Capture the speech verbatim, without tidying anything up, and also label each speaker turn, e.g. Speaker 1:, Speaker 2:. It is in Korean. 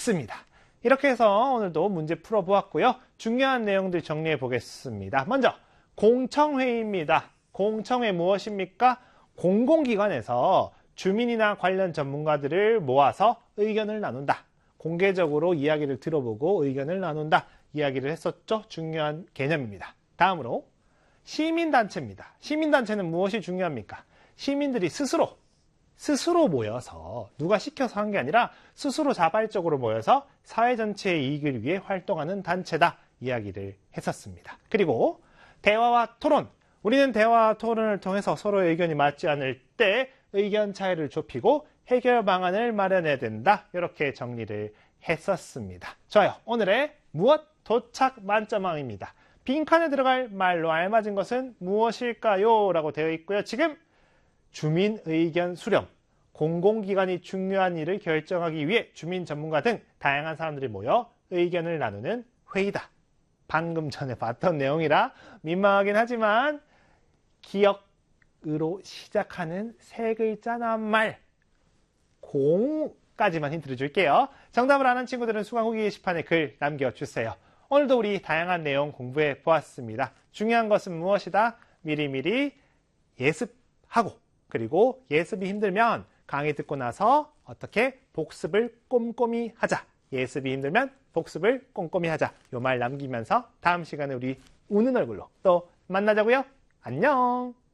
Speaker 1: 있습니다. 이렇게 해서 오늘도 문제 풀어보았고요. 중요한 내용들 정리해 보겠습니다. 먼저 공청회의입니다. 공청회 무엇입니까? 공공기관에서 주민이나 관련 전문가들을 모아서 의견을 나눈다. 공개적으로 이야기를 들어보고 의견을 나눈다. 이야기를 했었죠. 중요한 개념입니다. 다음으로 시민단체입니다. 시민단체는 무엇이 중요합니까? 시민들이 스스로 스스로 모여서 누가 시켜서 한 게 아니라 스스로 자발적으로 모여서 사회 전체의 이익을 위해 활동하는 단체다. 이야기를 했었습니다. 그리고 대화와 토론. 우리는 대화와 토론을 통해서 서로의 의견이 맞지 않을 때 의견 차이를 좁히고 해결 방안을 마련해야 된다. 이렇게 정리를 했었습니다. 좋아요. 오늘의 무엇 도착 만점왕입니다. 빈칸에 들어갈 말로 알맞은 것은 무엇일까요? 라고 되어 있고요. 지금 주민 의견 수렴, 공공기관이 중요한 일을 결정하기 위해 주민 전문가 등 다양한 사람들이 모여 의견을 나누는 회의다. 방금 전에 봤던 내용이라 민망하긴 하지만 기억으로 시작하는 세 글자나 말 공까지만 힌트를 줄게요. 정답을 아는 친구들은 수강 후기 게시판에 글 남겨주세요. 오늘도 우리 다양한 내용 공부해 보았습니다. 중요한 것은 무엇이다? 미리미리 예습하고 그리고 예습이 힘들면 강의 듣고 나서 어떻게 복습을 꼼꼼히 하자. 예습이 힘들면 복습을 꼼꼼히 하자. 요 말 남기면서 다음 시간에 우리 우는 얼굴로 또 만나자고요. 안녕.